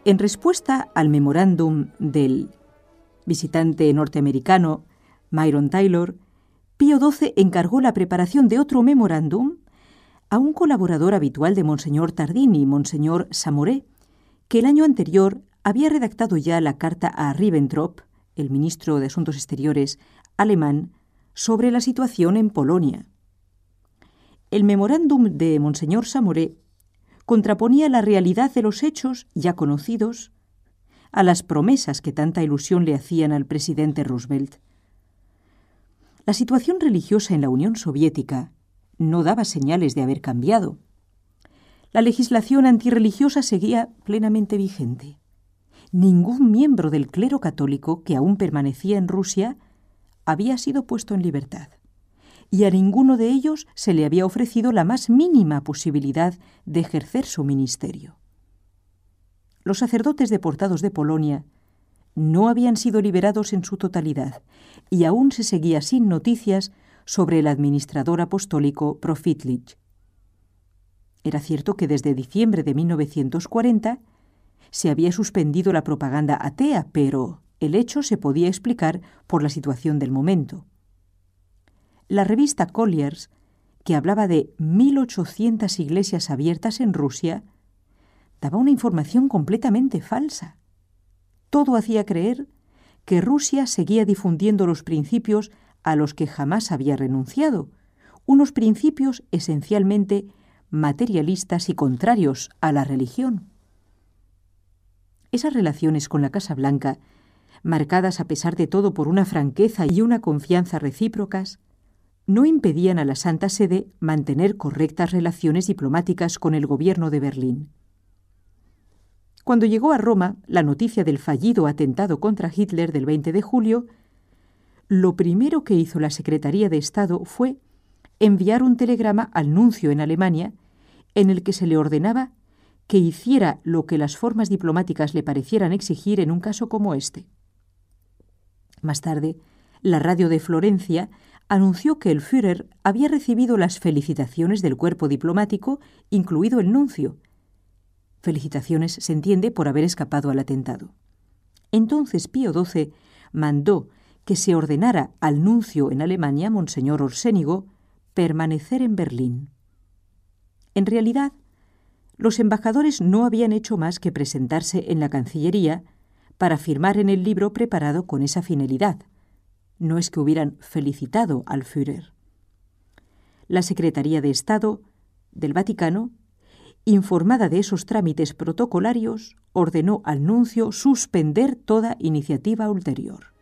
En respuesta al memorándum del visitante norteamericano Myron Taylor, Pío XII encargó la preparación de otro memorándum a un colaborador habitual de Monseñor Tardini, Monseñor Samoré, que el año anterior había redactado ya la carta a Ribbentrop, el ministro de Asuntos Exteriores alemán, sobre la situación en Polonia. El memorándum de Monseñor Samoré contraponía la realidad de los hechos ya conocidos a las promesas que tanta ilusión le hacían al presidente Roosevelt. La situación religiosa en la Unión Soviética no daba señales de haber cambiado. La legislación antirreligiosa seguía plenamente vigente. Ningún miembro del clero católico que aún permanecía en Rusia había sido puesto en libertad, y a ninguno de ellos se le había ofrecido la más mínima posibilidad de ejercer su ministerio. Los sacerdotes deportados de Polonia no habían sido liberados en su totalidad, y aún se seguía sin noticias sobre el administrador apostólico Profitlich. Era cierto que desde diciembre de 1940 se había suspendido la propaganda atea, pero el hecho se podía explicar por la situación del momento. La revista Collier's, que hablaba de 1.800 iglesias abiertas en Rusia, daba una información completamente falsa. Todo hacía creer que Rusia seguía difundiendo los principios a los que jamás había renunciado, unos principios esencialmente materialistas y contrarios a la religión. Esas relaciones con la Casa Blanca, marcadas a pesar de todo por una franqueza y una confianza recíprocas, no impedían a la Santa Sede mantener correctas relaciones diplomáticas con el gobierno de Berlín. Cuando llegó a Roma la noticia del fallido atentado contra Hitler del 20 de julio, lo primero que hizo la Secretaría de Estado fue enviar un telegrama al nuncio en Alemania en el que se le ordenaba que hiciera lo que las formas diplomáticas le parecieran exigir en un caso como este. Más tarde, la radio de Florencia anunció que el Führer había recibido las felicitaciones del cuerpo diplomático, incluido el nuncio. Felicitaciones, se entiende, por haber escapado al atentado. Entonces Pío XII mandó que se ordenara al nuncio en Alemania, Monseñor Orsénigo, permanecer en Berlín. En realidad, los embajadores no habían hecho más que presentarse en la Cancillería para firmar en el libro preparado con esa finalidad. No es que hubieran felicitado al Führer. La Secretaría de Estado del Vaticano, informada de esos trámites protocolarios, ordenó al nuncio suspender toda iniciativa ulterior.